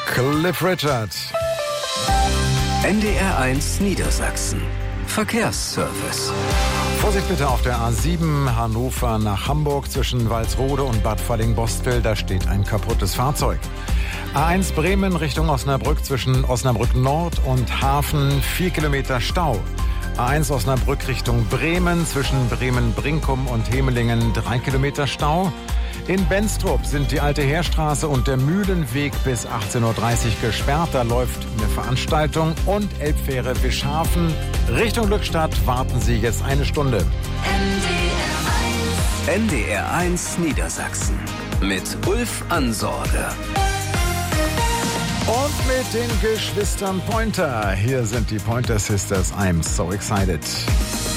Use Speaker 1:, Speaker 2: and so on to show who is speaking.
Speaker 1: Cliff Richard.
Speaker 2: NDR1 Niedersachsen. Verkehrsservice.
Speaker 1: Vorsicht bitte auf der A7 Hannover nach Hamburg zwischen Walsrode und Bad Falling-Bostel. Da steht ein kaputtes Fahrzeug. A1 Bremen Richtung Osnabrück zwischen Osnabrück Nord und Hafen 4 Kilometer Stau. A1 Osnabrück Richtung Bremen zwischen Bremen-Brinkum und Hemelingen 3 Kilometer Stau. In Benstrup sind die Alte Heerstraße und der Mühlenweg bis 18.30 Uhr gesperrt. Da läuft eine Veranstaltung. Und Elbfähre Wischhafen Richtung Glückstadt warten Sie jetzt eine Stunde.
Speaker 2: NDR1 Niedersachsen mit Ulf Ansorge.
Speaker 1: Und mit den Geschwistern Pointer. Hier sind die Pointer Sisters. I'm so excited.